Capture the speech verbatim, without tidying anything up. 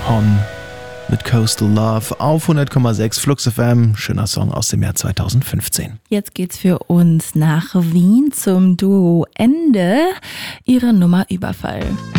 Hon mit Coastal Love auf hundert Komma sechs Flux F M. Schöner Song aus dem Jahr zweitausendfünfzehn. Jetzt geht's für uns nach Wien zum Duo Ende. Ihre Nummer Überfall.